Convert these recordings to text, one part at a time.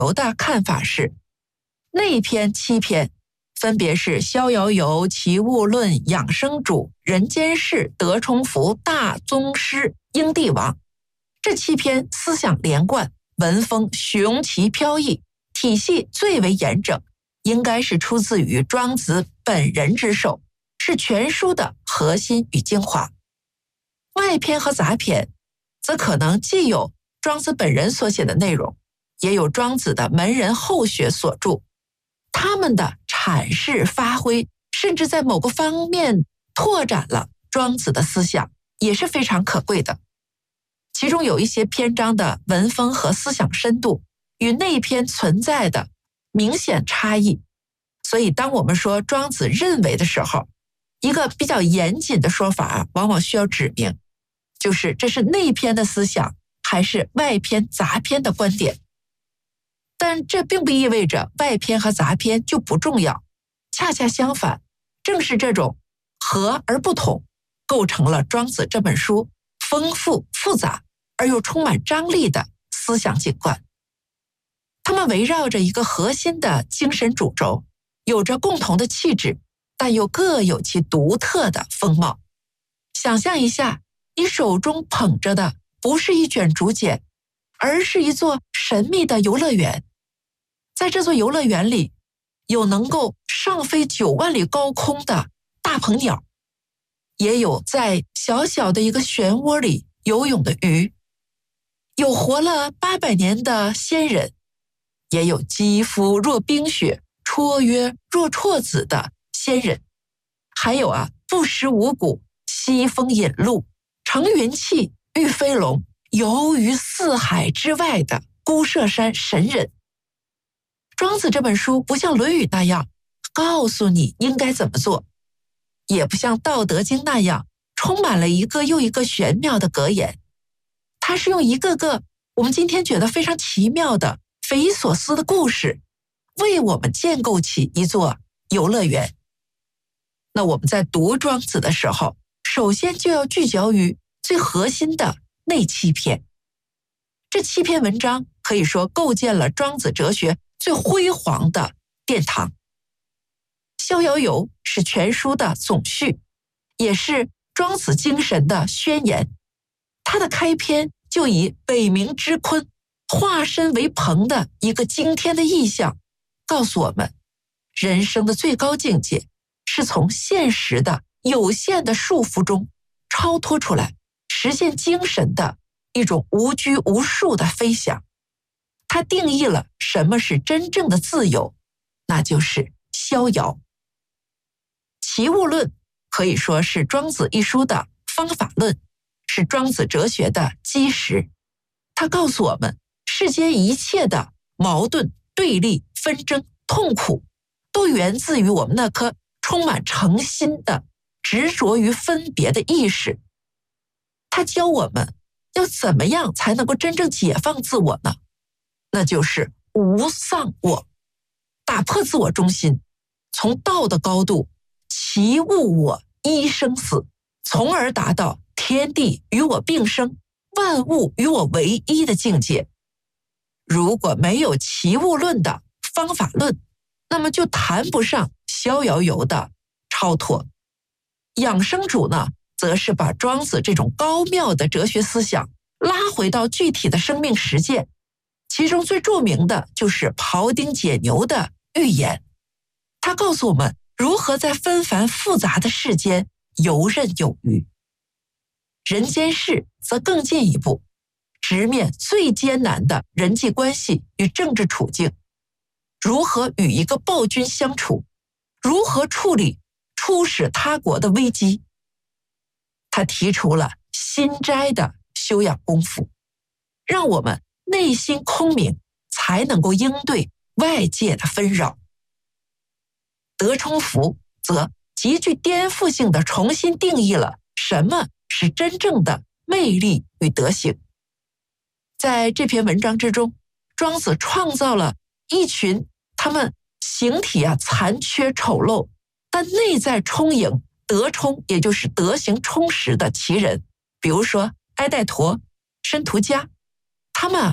游的看法是，内篇7篇分别是《逍遥游》《齐物论》《养生主》《人间世》《德充符》《大宗师》《英帝王》。这7篇思想连贯，文风雄奇飘逸，体系最为严整，应该是出自于庄子本人之手，是全书的核心与精华。外篇和杂篇则可能既有庄子本人所写的内容，也有庄子的门人后学所著，他们的阐释发挥，甚至在某个方面拓展了庄子的思想，也是非常可贵的。其中有一些篇章的文风和思想深度与内篇存在的明显差异，所以当我们说庄子认为的时候，一个比较严谨的说法往往需要指明，就是这是内篇的思想还是外篇杂篇的观点。但这并不意味着外篇和杂篇就不重要，恰恰相反，正是这种和而不同，构成了庄子这本书丰富复杂而又充满张力的思想景观。他们围绕着一个核心的精神主轴，有着共同的气质，但又各有其独特的风貌。想象一下，你手中捧着的不是一卷竹简，而是一座神秘的游乐园。在这座游乐园里，有能够上飞9万里高空的大鹏鸟，也有在小小的一个漩涡里游泳的鱼，有活了800年的仙人，也有肌肤若冰雪、绰约若啜子的仙人，还有不食五谷、西风引路、乘云气、御飞龙、游于四海之外的孤舍山神人。庄子这本书不像《论语》那样告诉你应该怎么做，也不像《道德经》那样充满了一个又一个玄妙的格言，它是用一个个我们今天觉得非常奇妙的匪夷所思的故事，为我们建构起一座游乐园。那我们在读庄子的时候，首先就要聚焦于最核心的那7篇。这7篇文章可以说构建了庄子哲学最辉煌的殿堂。逍遥游是全书的总序，也是庄子精神的宣言。它的开篇就以北冥之鲲化身为鹏的一个惊天的意象，告诉我们人生的最高境界是从现实的有限的束缚中超脱出来，实现精神的一种无拘无束的飞翔。它定义了什么是真正的自由，那就是逍遥。齐物论可以说是庄子一书的方法论，是庄子哲学的基石。它告诉我们，世间一切的矛盾、对立、纷争、痛苦，都源自于我们那颗充满诚心的执着于分别的意识。它教我们要怎么样才能够真正解放自我呢？那就是无丧我，打破自我中心，从道的高度齐物我一生死，从而达到天地与我并生，万物与我为一的境界。如果没有齐物论的方法论，那么就谈不上逍遥游的超脱。养生主呢，则是把庄子这种高妙的哲学思想拉回到具体的生命实践，其中最著名的就是庖丁解牛的寓言。他告诉我们如何在纷繁复杂的世间游刃有余。人间世则更进一步，直面最艰难的人际关系与政治处境，如何与一个暴君相处，如何处理出使他国的危机。他提出了心斋的修养功夫，让我们内心空明，才能够应对外界的纷扰。德充符则极具颠覆性地重新定义了什么是真正的魅力与德行。在这篇文章之中，庄子创造了一群他们形体残缺丑陋，但内在充盈德充，也就是德行充实的奇人，比如说埃代陀、申屠迦，他们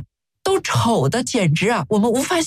都丑的简直啊，我们无法